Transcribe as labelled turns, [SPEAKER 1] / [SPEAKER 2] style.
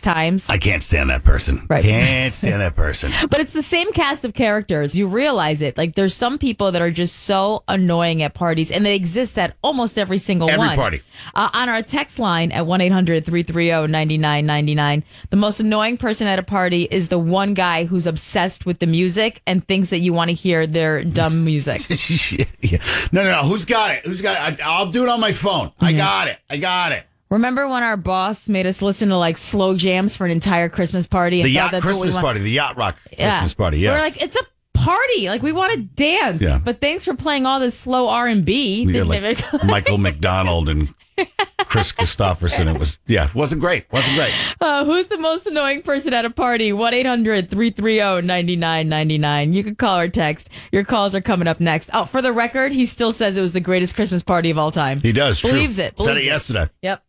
[SPEAKER 1] times.
[SPEAKER 2] I can't stand that person.
[SPEAKER 1] Right.
[SPEAKER 2] Can't stand that person.
[SPEAKER 1] But it's the same cast of characters. You realize it. Like, there's some people that are just so annoying at parties, and they exist at almost every single one.
[SPEAKER 2] Every party.
[SPEAKER 1] On our text line at 1-800-330-9999, the most annoying person at a party is the one guy who's obsessed with the music and thinks that you want to hear their dumb music.
[SPEAKER 2] Yeah. No. Who's got it? I'll do it on my phone. I got it.
[SPEAKER 1] Remember when our boss made us listen to like slow jams for an entire Christmas party? And
[SPEAKER 2] The
[SPEAKER 1] thought
[SPEAKER 2] yacht
[SPEAKER 1] that's what we
[SPEAKER 2] Christmas
[SPEAKER 1] want-
[SPEAKER 2] party. The yacht rock Christmas party. Yes.
[SPEAKER 1] We're like, it's a party. Like, we want to dance.
[SPEAKER 2] Yeah.
[SPEAKER 1] But thanks for playing all this slow R&B.
[SPEAKER 2] Yeah, like Michael McDonald and Chris Christopherson. It wasn't great.
[SPEAKER 1] Who's the most annoying person at a party? 1-800-330-9999. You can call or text. Your calls are coming up next. Oh, for the record, he still says it was the greatest Christmas party of all time.
[SPEAKER 2] He does.
[SPEAKER 1] Believes
[SPEAKER 2] true.
[SPEAKER 1] it.
[SPEAKER 2] Said it yesterday.
[SPEAKER 1] Yep.